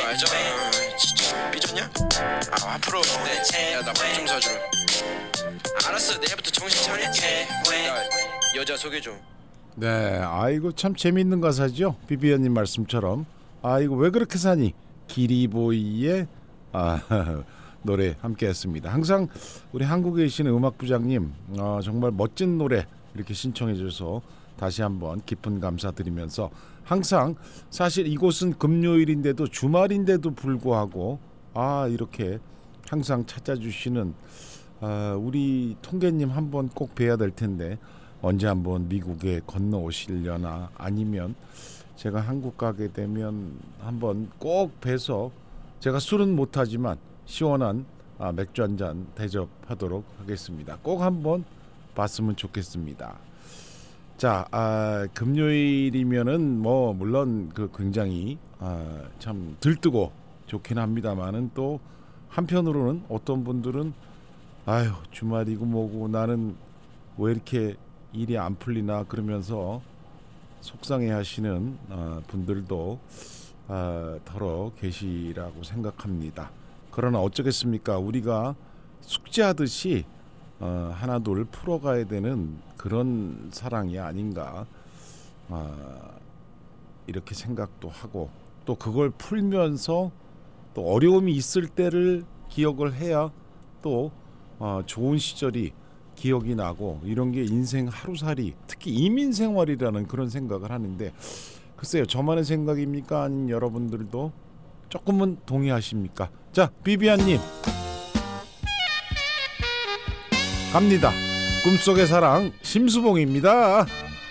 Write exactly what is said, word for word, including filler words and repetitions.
알죠? 아, 진짜 삐졌냐? 아 앞으로 야나 밥 좀 사주라. 알았어 내일부터 정신 차릴게. 야 여자 소개 좀. 네, 아이고 참 재밌는 가사죠. 비비안님 말씀처럼. 아이고 왜 그렇게 사니? 기리보이의 아, 노래 함께했습니다. 항상 우리 한국에 계시는 음악부장님 어, 정말 멋진 노래 이렇게 신청해 주셔서 다시 한번 깊은 감사드리면서 항상 사실 이곳은 금요일인데도 주말인데도 불구하고 아 이렇게 항상 찾아주시는 아, 우리 통계님 한번 꼭 뵈야 될 텐데 언제 한번 미국에 건너오시려나 아니면 제가 한국 가게 되면 한번 꼭 뵈서 제가 술은 못하지만 시원한 아, 맥주 한잔 대접하도록 하겠습니다. 꼭 한번 봤으면 좋겠습니다. 자, 아, 금요일이면은 뭐 물론 그 굉장히 아, 참 들뜨고 좋긴 합니다만은 또 한편으로는 어떤 분들은 아유 주말이고 뭐고 나는 왜 이렇게 일이 안 풀리나 그러면서 속상해하시는 어, 분들도 어, 더러 계시라고 생각합니다. 그러나 어쩌겠습니까? 우리가 숙제하듯이 어, 하나둘 풀어가야 되는 그런 사랑이 아닌가 어, 이렇게 생각도 하고 또 그걸 풀면서 또 어려움이 있을 때를 기억을 해야 또 어, 좋은 시절이 기억이 나고 이런 게 인생 하루살이 특히 이민생활이라는 그런 생각을 하는데 글쎄요 저만의 생각입니까? 아니면 여러분들도 조금은 동의하십니까? 자 비비안님 갑니다. 꿈속의 사랑 심수봉입니다.